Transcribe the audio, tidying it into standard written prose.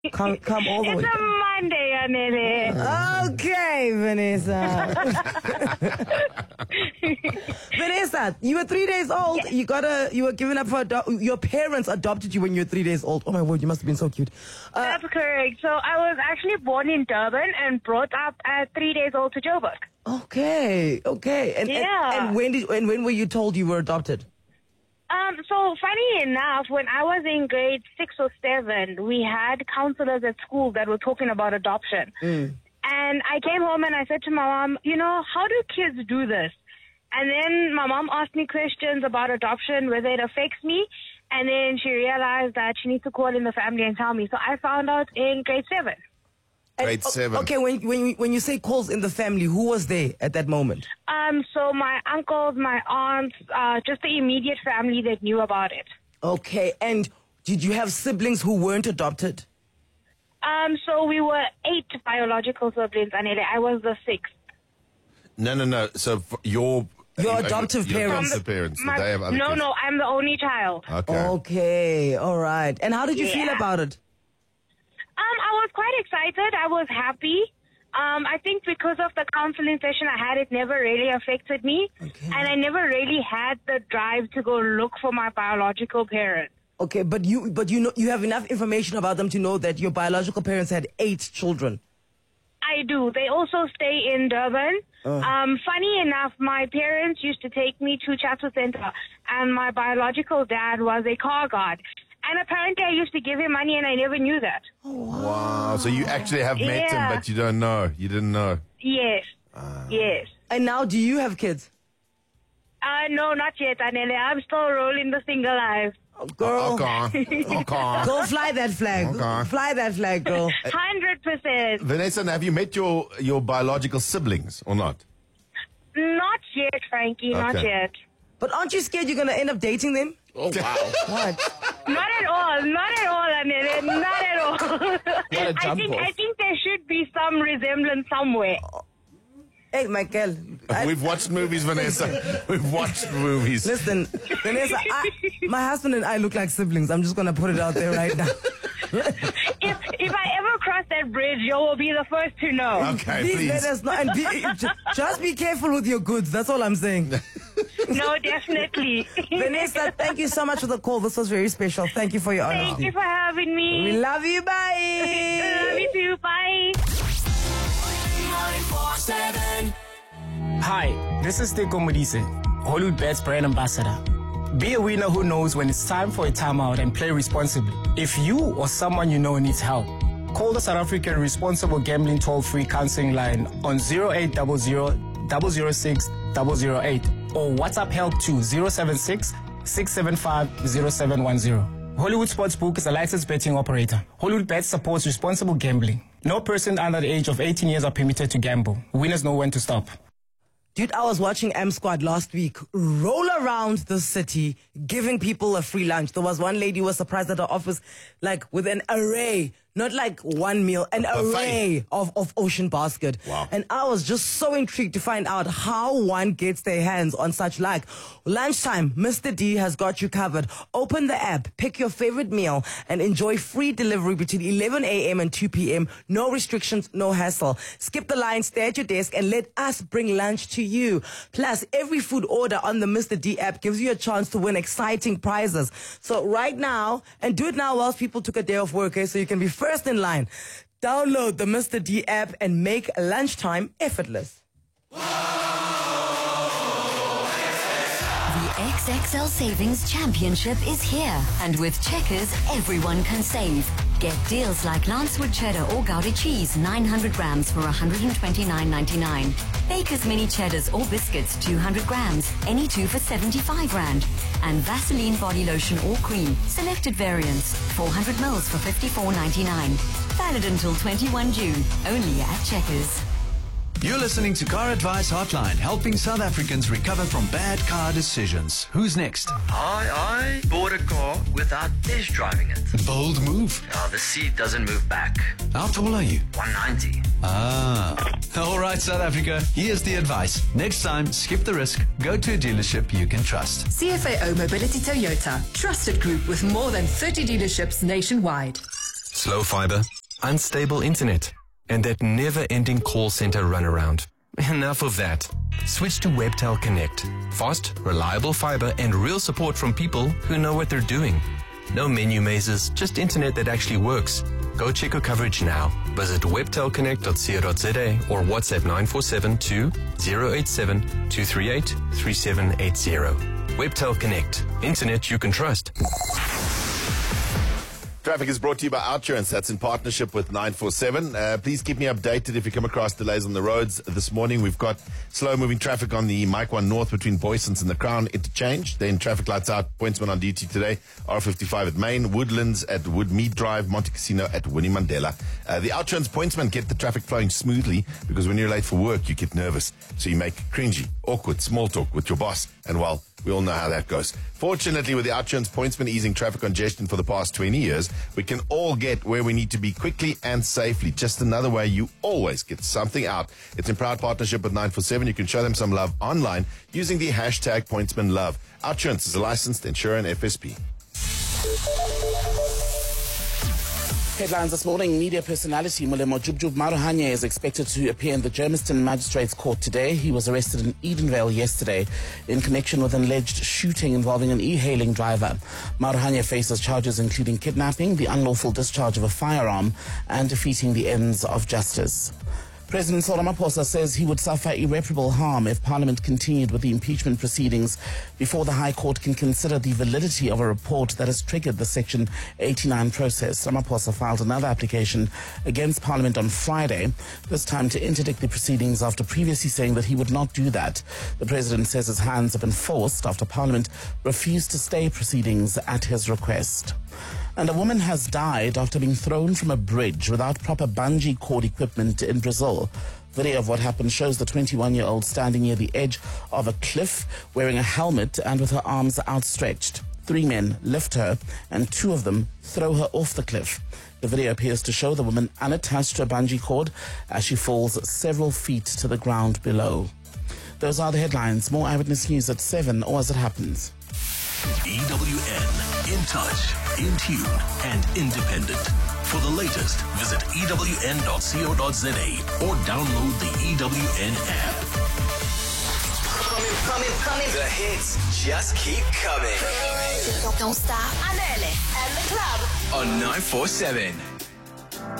Come all the way. It's a Monday, Anele. Okay, Vanessa. Vanessa, you were 3 days old. You were given up for your parents adopted you when you were 3 days old. Oh my word, you must have been so cute. That's correct. So I was actually born in Durban and brought up at 3 days old to Joburg. Okay. And when were you told you were adopted? So funny enough, when I was in grade 6 or 7, we had counselors at school that were talking about adoption. And I came home and I said to my mom, how do kids do this? And then my mom asked me questions about adoption, whether it affects me. And then she realized that she needs to call in the family and tell me. So I found out in grade 7. Grade 7. Okay, when you say calls in the family, who was there at that moment? So my uncles, my aunts, just the immediate family that knew about it. Okay, and did you have siblings who weren't adopted? So we were 8 biological siblings, Anele. I was the 6th. No. So your adoptive parents. Did they have other kids? No, I'm the only child. Okay, all right. And how did you feel about it? I was quite excited. I was happy. I think because of the counseling session I had, it never really affected me. Okay. And I never really had the drive to go look for my biological parents. Okay, but you have enough information about them to know that your biological parents had 8 children. I do. They also stay in Durban. Funny enough, my parents used to take me to Chatsworth Center, and my biological dad was a car guard. And apparently I used to give him money and I never knew that. Oh, wow. So you actually have met him, but you don't know. You didn't know. Yes. Yes. And now do you have kids? No, not yet, Anele. I'm still rolling the single life. Oh, girl. Okay. Go fly that flag. Okay. Fly that flag, girl. 100%. Vanessa, have you met your biological siblings or not? Not yet, Frankie. Not yet. But aren't you scared you're going to end up dating them? Oh, wow. What? Not at all, Anele. Not at all. I think there should be some resemblance somewhere. Hey, Michael. We've watched movies, Vanessa. We've watched movies. Listen, Vanessa, my husband and I look like siblings. I'm just going to put it out there right now. If I ever cross that bridge, you will be the first to know. Okay, please. Let us know. And just be careful with your goods. That's all I'm saying. No, definitely. Vanessa, thank you so much for the call. This was very special. Thank you for your honesty. Thank you for having me. We love you. Bye. I love you too. Bye. Hi, this is Teko Modise, Hollywood Bets brand ambassador. Be a winner who knows when it's time for a timeout and play responsibly. If you or someone you know needs help, call the South African Responsible Gambling Toll-Free Counseling Line on 0800 006 008 or WhatsApp help to 076 675 0710. Hollywood Sportsbook is a licensed betting operator. Hollywood Bets supports responsible gambling. No person under the age of 18 years are permitted to gamble. Winners know when to stop. Dude, I was watching M Squad last week roll around the city giving people a free lunch. There was one lady who was surprised at her office, like with an array, not like one meal, an array of Ocean Basket. Wow. And I was just so intrigued to find out how one gets their hands on such like. Lunchtime, Mr. D has got you covered. Open the app, pick your favorite meal, and enjoy free delivery between 11 a.m. and 2 p.m. No restrictions, no hassle. Skip the line, stay at your desk, and let us bring lunch to you. Plus, every food order on the Mr. D app gives you a chance to win exciting prizes. So right now, and do it now whilst people took a day off work, okay, so you can be first in line. Download the Mr. D app and make lunchtime effortless. The XXL Savings Championship is here, and with Checkers, everyone can save. Get deals like Lancewood Cheddar or Gouda cheese, 900 grams for $129.99. Baker's Mini Cheddars or biscuits, 200 grams, any two for 75 Rand. And Vaseline body lotion or cream, selected variants, 400 mils for $54.99. Valid until 21 June, only at Checkers. You're listening to Car Advice Hotline, helping South Africans recover from bad car decisions. Who's next? I bought a car without test driving it. Bold move. The seat doesn't move back. How tall are you? 190. All right, South Africa, here's the advice. Next time, skip the risk. Go to a dealership you can trust. CFAO Mobility Toyota, trusted group with more than 30 dealerships nationwide. slow fiber, unstable internet, and that never-ending call center runaround. Enough of that. Switch to Webtel Connect. Fast, reliable fiber, and real support from people who know what they're doing. No menu mazes, just internet that actually works. Go check your coverage now. Visit webtelconnect.co.za or WhatsApp 947-2-087-238-3780. Webtel Connect. Internet you can trust. Traffic is brought to you by Outsurance. That's in partnership with 947. Please keep me updated if you come across delays on the roads. This morning we've got slow-moving traffic on the Mike 1 North between Boysons and the Crown Interchange. Then traffic lights out. Pointsman on duty today. R55 at Main. Woodlands at Woodmead Drive. Monte Casino at Winnie Mandela. The Outsurance pointsmen get the traffic flowing smoothly because when you're late for work, you get nervous. So you make cringy, awkward, small talk with your boss. And well, we all know how that goes. Fortunately, with the Outsurance pointsman easing traffic congestion for the past 20 years, we can all get where we need to be quickly and safely. Just another way you always get something out. It's in proud partnership with 947. You can show them some love online using the hashtag pointsmanlove. Outsurance is a licensed insurer and FSP. Headlines this morning. Media personality Molemo Jubjub Maruhanye is expected to appear in the Germiston Magistrates Court today. He was arrested in Edenvale yesterday in connection with an alleged shooting involving an e-hailing driver. Maruhanye faces charges including kidnapping, the unlawful discharge of a firearm, and defeating the ends of justice. President Cyril Ramaphosa says he would suffer irreparable harm if Parliament continued with the impeachment proceedings before the High Court can consider the validity of a report that has triggered the Section 89 process. Ramaphosa filed another application against Parliament on Friday, this time to interdict the proceedings after previously saying that he would not do that. The President says his hands have been forced after Parliament refused to stay proceedings at his request. And a woman has died after being thrown from a bridge without proper bungee cord equipment in Brazil. Video of what happened shows the 21-year-old standing near the edge of a cliff wearing a helmet and with her arms outstretched. 3 men lift her and 2 of them throw her off the cliff. The video appears to show the woman unattached to a bungee cord as she falls several feet to the ground below. Those are the headlines. More Eyewitness News at 7 or as it happens. EWN, in touch, in tune, and independent. For the latest, visit ewn.co.za or download the EWN app. Coming. The hits just keep coming. Don't stop. I'm early. And the club. On 947.